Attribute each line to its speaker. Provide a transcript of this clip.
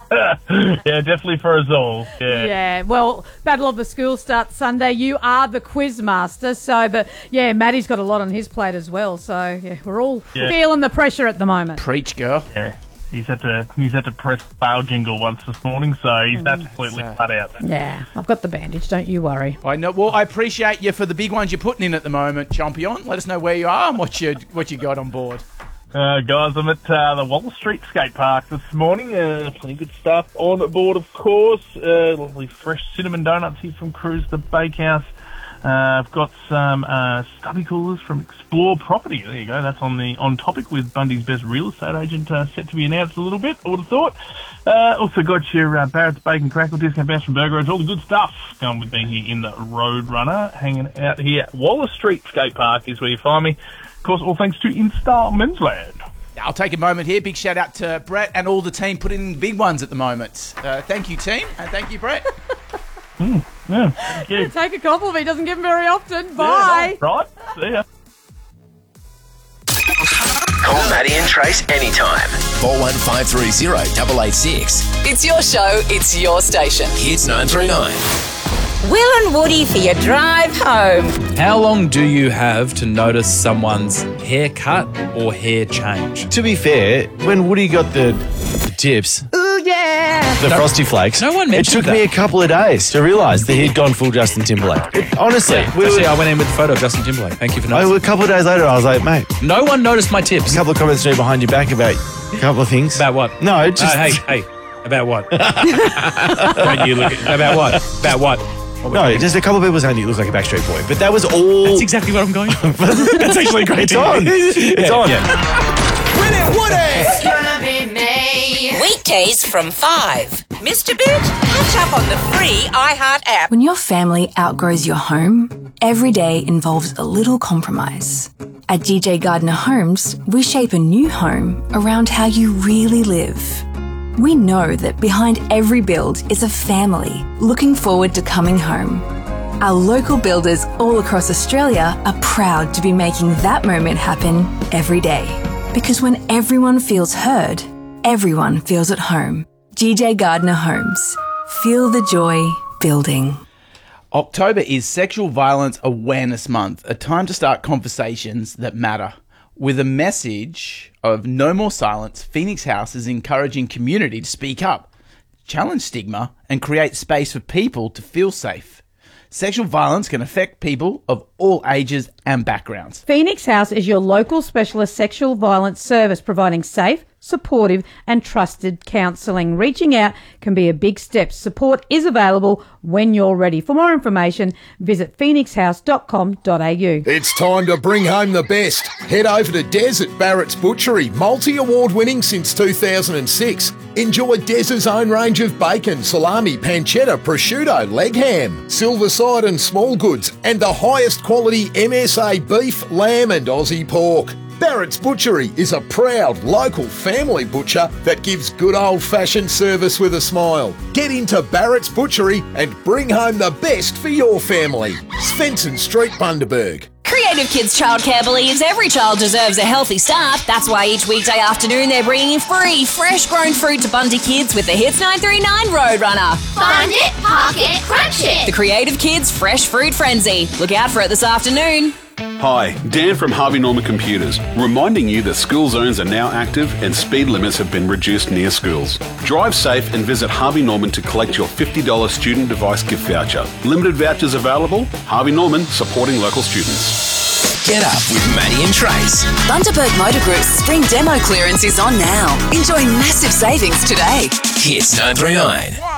Speaker 1: Yeah, definitely for us all.
Speaker 2: Yeah, well, Battle of the Schools starts Sunday. You are the quiz master, but Maddie's got a lot on his plate as well. So we're all feeling the pressure at the moment.
Speaker 3: Preach, girl.
Speaker 1: Yeah. He's had to press the bail jingle once this morning, so he's absolutely flat out.
Speaker 2: Yeah, I've got the bandage, don't you worry.
Speaker 3: I know. Well, I appreciate you for the big ones you're putting in at the moment, Champion. Let us know where you are and what you got on board.
Speaker 1: Guys, I'm at the Wallace Street skate park this morning. Plenty of good stuff on board, of course. Lovely fresh cinnamon donuts here from Cruise the Bakehouse. I've got some stubby coolers from Explore Property. There you go. That's on topic with Bundy's best real estate agent set to be announced a little bit, I would have thought. Also got your Barrett's Bacon Crackle, discount voucher from Burger Roads, all the good stuff going with being here in the Roadrunner. Hanging out here at Wallace Street Skate Park is where you find me. Of course, all thanks to InStyle Menswear.
Speaker 3: I'll take a moment here. Big shout out to Brett and all the team putting in big ones at the moment. Thank you, team, and thank you, Brett.
Speaker 1: Yeah, thank you.
Speaker 2: Take a compliment. He doesn't give them very often. Bye.
Speaker 1: Yeah, right. See ya.
Speaker 4: Call Maddie and Trace anytime. 41530 886.
Speaker 5: It's your show, it's your station.
Speaker 4: Hits 939.
Speaker 6: Will and Woody for your drive home.
Speaker 7: How long do you have to notice someone's haircut or hair change?
Speaker 8: To be fair, when Woody got the tips, the Frosty Flakes,
Speaker 7: no one mentioned
Speaker 8: it took me a couple of days to realise that he'd gone full Justin Timberlake. Honestly.
Speaker 7: I went in with the photo of Justin Timberlake. Thank you for noticing.
Speaker 8: A couple of days later, I was like, mate.
Speaker 7: No one noticed my tips.
Speaker 8: A couple of comments behind your back about a couple of things.
Speaker 7: About what?
Speaker 8: No, just...
Speaker 7: hey. About what? Don't you look at, about what? About what?
Speaker 8: No, just a couple of people saying you look like a Backstreet Boy, but that was all...
Speaker 7: That's exactly what I'm going for.
Speaker 8: That's actually great. It's on. It's on.
Speaker 4: Yeah. Win it, Woody!
Speaker 6: It's gonna be me. Weekdays from 5. Mr. Bit, catch up on the free iHeart app.
Speaker 9: When your family outgrows your home, every day involves a little compromise. At DJ Gardner Homes, we shape a new home around how you really live. We know that behind every build is a family looking forward to coming home. Our local builders all across Australia are proud to be making that moment happen every day. Because when everyone feels heard, everyone feels at home. DJ Gardner Homes. Feel the joy building.
Speaker 3: October is Sexual Violence Awareness Month, a time to start conversations that matter. With a message of no more silence, Phoenix House is encouraging community to speak up, challenge stigma, and create space for people to feel safe. Sexual violence can affect people of all ages and backgrounds.
Speaker 2: Phoenix House is your local specialist sexual violence service, providing safe, supportive and trusted counselling. Reaching out can be a big step. Support is available when you're ready. For more information, visit phoenixhouse.com.au.
Speaker 10: It's time to bring home the best. Head over to Des at Barrett's Butchery, multi-award winning since 2006. Enjoy Des's own range of bacon, salami, pancetta, prosciutto, leg ham, silverside and small goods, and the highest quality MSA beef, lamb and Aussie pork. Barrett's Butchery is a proud local family butcher that gives good old-fashioned service with a smile. Get into Barrett's Butchery and bring home the best for your family. Svensson Street, Bundaberg.
Speaker 11: Creative Kids Childcare believes every child deserves a healthy start. That's why each weekday afternoon they're bringing free, fresh-grown fruit to Bundy Kids with the Hits 939 Roadrunner.
Speaker 12: Find it, park it, crunch it.
Speaker 11: The Creative Kids Fresh Fruit Frenzy. Look out for it this afternoon.
Speaker 13: Hi, Dan from Harvey Norman Computers, reminding you that school zones are now active and speed limits have been reduced near schools. Drive safe and visit Harvey Norman to collect your $50 student device gift voucher. Limited vouchers available. Harvey Norman, supporting local students.
Speaker 4: Get up with Maddie and Trace.
Speaker 5: Bundaberg Motor Group's spring demo clearance is on now. Enjoy massive savings today.
Speaker 4: Hits 939.